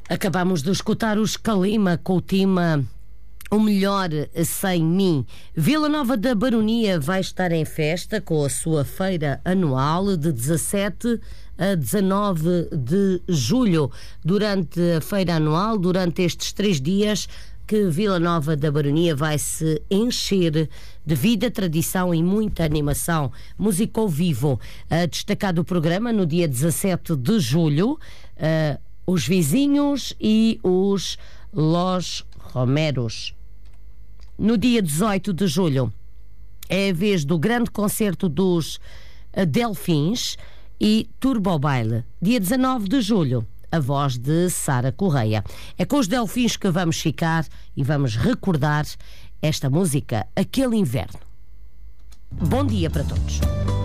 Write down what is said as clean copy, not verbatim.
Acabamos de escutar os Kalima com o tema O Melhor Sem Mim. Vila Nova da Baronia vai estar em festa com a sua feira anual de 17 a 19 de julho. Durante a feira anual, durante estes 3 dias, que Vila Nova da Baronia vai se encher de vida, tradição e muita animação. Música ao vivo. Destacado o programa no dia 17 de julho, os Vizinhos e os Los Romeros. No dia 18 de julho é a vez do grande concerto dos Delfins e Turbo Baile. Dia 19 de julho, a voz de Sara Correia. É com os Delfins que vamos ficar e vamos recordar esta música, Aquele Inverno. Bom dia para todos.